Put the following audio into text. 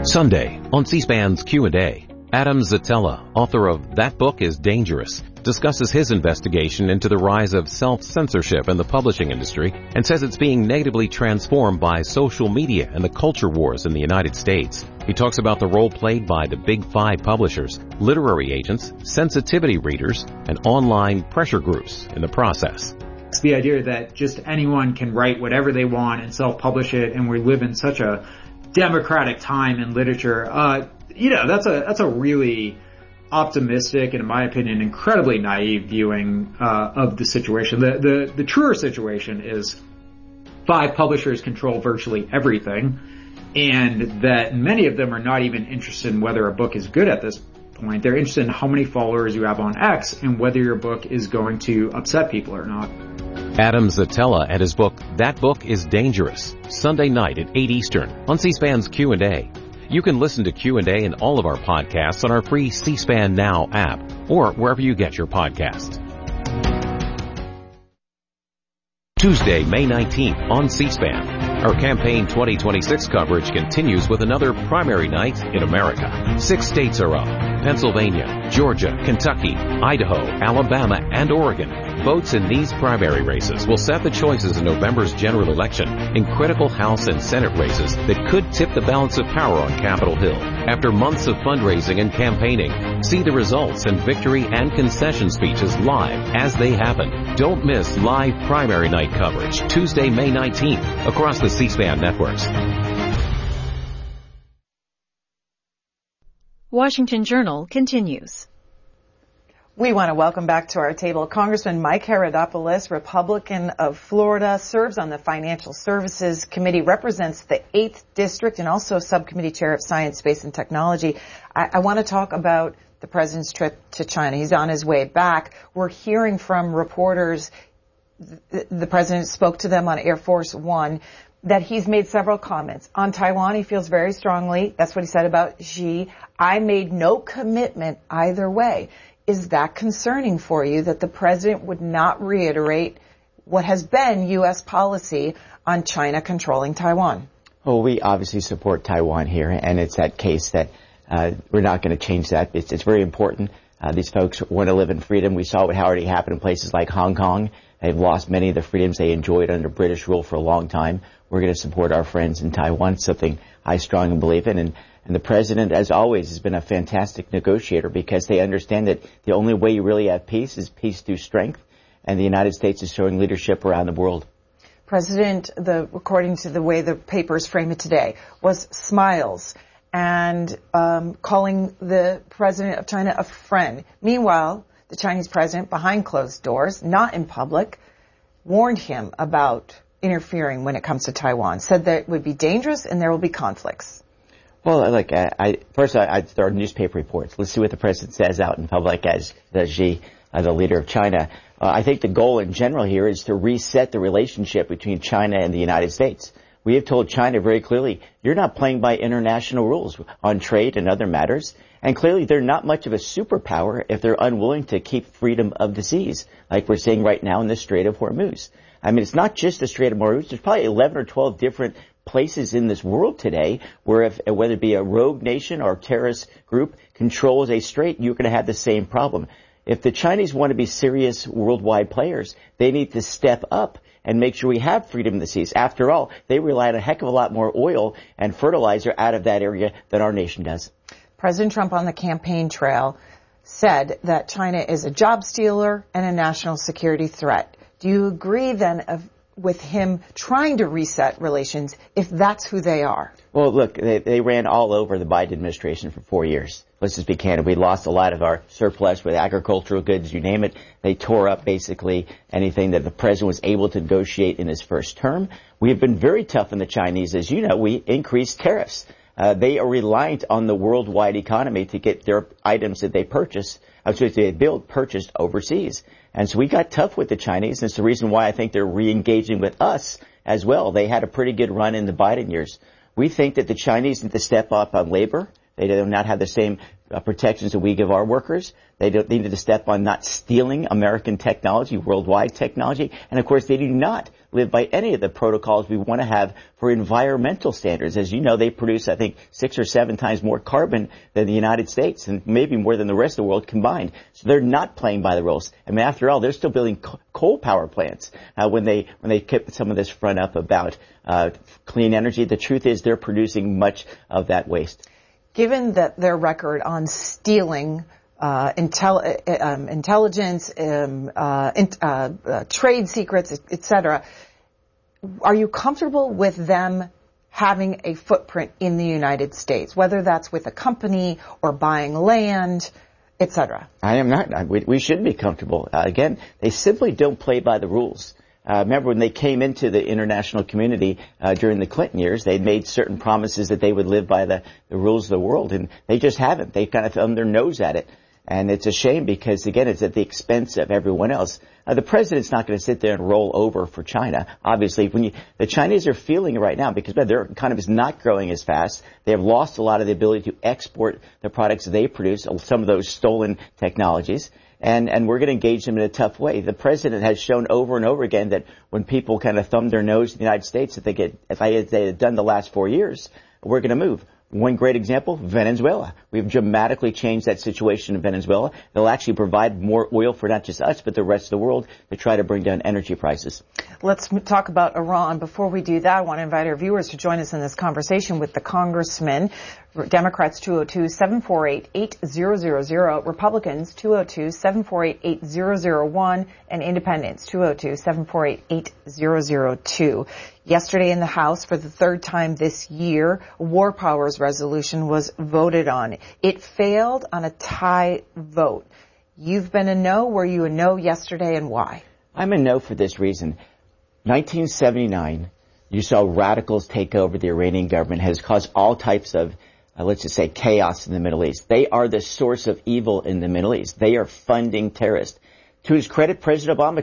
Sunday on C-SPAN's Q&A, Adam Zitella, author of That Book is Dangerous, discusses his investigation into the rise of self-censorship in the publishing industry and says it's being negatively transformed by social media and the culture wars in the United States. He talks about the role played by the Big Five publishers, literary agents, sensitivity readers, and online pressure groups in the process. It's the idea that just anyone can write whatever they want and self-publish it, and we live in such a democratic time in literature. That's a really optimistic and, in my opinion, incredibly naive viewing of the situation. The truer situation is 5 publishers control virtually everything, and that many of them are not even interested in whether a book is good at this point. They're interested in how many followers you have on X and whether your book is going to upset people or not. Adam Zitella and his book, That Book is Dangerous, Sunday night at 8 Eastern on C-SPAN's Q&A. You can listen to Q&A and all of our podcasts on our free C-SPAN Now app or wherever you get your podcasts. Tuesday, May 19th on C-SPAN. Our Campaign 2026 coverage continues with another primary night in America. 6 states are up: Pennsylvania, Georgia, Kentucky, Idaho, Alabama, and Oregon. Votes in these primary races will set the choices in November's general election in critical House and Senate races that could tip the balance of power on Capitol Hill. After months of fundraising and campaigning, see the results and victory and concession speeches live as they happen. Don't miss live primary night coverage Tuesday, May 19th across the C-SPAN networks. Washington Journal continues. We want to welcome back to our table Congressman Mike Herodopoulos, Republican of Florida, serves on the Financial Services Committee, represents the 8th District, and also Subcommittee Chair of Science, Space, and Technology. I want to talk about the president's trip to China. He's on his way back. We're hearing from reporters, the president spoke to them on Air Force One, that he's made several comments. On Taiwan, he feels very strongly. That's what he said about Xi. I made no commitment either way. Is that concerning for you that the president would not reiterate what has been U.S. policy on China controlling Taiwan? Well, we obviously support Taiwan here, and it's that case that we're not going to change that. It's very important. These folks want to live in freedom. We saw what already happened in places like Hong Kong. They've lost many of the freedoms they enjoyed under British rule for a long time. We're going to support our friends in Taiwan, something I strongly believe in. And the president, as always, has been a fantastic negotiator because they understand that the only way you really have peace is peace through strength. And the United States is showing leadership around the world. President, according to the way the papers frame it today, was smiles and calling the president of China a friend. Meanwhile, the Chinese president, behind closed doors, not in public, warned him about interfering when it comes to Taiwan, said that it would be dangerous and there will be conflicts. Well, look, first there are newspaper reports. Let's see what the president says out in public as Xi, the leader of China. I think the goal in general here is to reset the relationship between China and the United States. We have told China very clearly, you're not playing by international rules on trade and other matters. And clearly they're not much of a superpower if they're unwilling to keep freedom of the seas, like we're seeing right now in the Strait of Hormuz. I mean, it's not just the Strait of Hormuz. There's probably 11 or 12 different places in this world today where whether it be a rogue nation or a terrorist group controls a strait, you're going to have the same problem. If the Chinese want to be serious worldwide players, they need to step up and make sure we have freedom in the seas. After all, they rely on a heck of a lot more oil and fertilizer out of that area than our nation does. President Trump on the campaign trail said that China is a job stealer and a national security threat. Do you agree then with him trying to reset relations if that's who they are? Well, look, they ran all over the Biden administration for 4 years. Let's just be candid. We lost a lot of our surplus with agricultural goods, you name it. They tore up basically anything that the president was able to negotiate in his first term. We have been very tough on the Chinese. As you know, we increased tariffs. They are reliant on the worldwide economy to get their items that they purchased overseas. And so we got tough with the Chinese, and it's the reason why I think they're re-engaging with us as well. They had a pretty good run in the Biden years. We think that the Chinese need to step up on labor. They do not have the same protections that we give our workers. They need to step on not stealing American technology, worldwide technology. And, of course, they do not live by any of the protocols we want to have for environmental standards. As you know, they produce, I think, 6 or 7 times more carbon than the United States, and maybe more than the rest of the world combined. So they're not playing by the rules. I mean, after all, they're still building coal power plants when they kept some of this front up about clean energy. The truth is they're producing much of that waste. Given that their record on stealing intelligence, trade secrets, etc., are you comfortable with them having a footprint in the United States, whether that's with a company or buying land, etc.? I am not. We shouldn't be comfortable. Again, they simply don't play by the rules. Remember when they came into the international community during the Clinton years, they made certain promises that they would live by the rules of the world, and they just haven't. They kind of thumbed their nose at it. And it's a shame because, again, it's at the expense of everyone else. The president's not going to sit there and roll over for China. Obviously, the Chinese are feeling it right now because their economy is not growing as fast. They have lost a lot of the ability to export the products they produce, some of those stolen technologies. And we're going to engage them in a tough way. The president has shown over and over again that when people kind of thumb their nose in the United States, if they had done the last 4 years, we're going to move. One great example, Venezuela. We've dramatically changed that situation in Venezuela. They'll actually provide more oil for not just us, but the rest of the world to try to bring down energy prices. Let's talk about Iran. Before we do that, I want to invite our viewers to join us in this conversation with the congressman. Democrats 202-748-8000, Republicans 202-748-8001, and Independents 202-748-8002. Yesterday in the House, for the third time this year, a War Powers resolution was voted on. It failed on a tie vote. You've been a no. Were you a no yesterday, and why? I'm a no for this reason. 1979, you saw radicals take over the Iranian government, has caused all types of let's just say chaos in the Middle East. They are the source of evil in the Middle East. They are funding terrorists. To his credit, President Obama